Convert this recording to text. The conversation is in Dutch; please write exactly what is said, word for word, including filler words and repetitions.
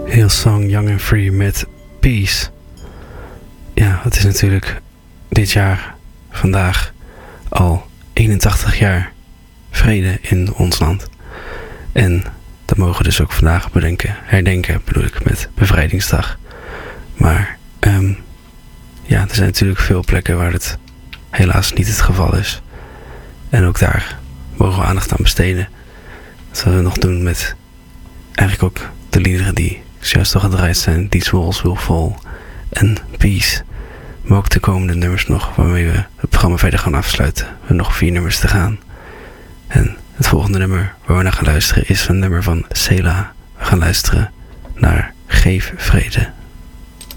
Hillsong Young and Free met Peace. Ja, het is natuurlijk dit jaar, vandaag, al eenentachtig jaar vrede in ons land. En dat mogen we dus ook vandaag bedenken, herdenken bedoel ik, met Bevrijdingsdag. Maar um, ja, er zijn natuurlijk veel plekken waar het helaas niet het geval is. En ook daar mogen we aandacht aan besteden. Dat zullen we nog doen met eigenlijk ook de liederen die juist al gedraaid zijn. These Walls Will Fall en Peace. Maar ook de komende nummers nog, waarmee we het programma verder gaan afsluiten. We hebben nog vier nummers te gaan. En het volgende nummer waar we naar gaan luisteren is een nummer van Selah. We gaan luisteren naar Geef Vrede.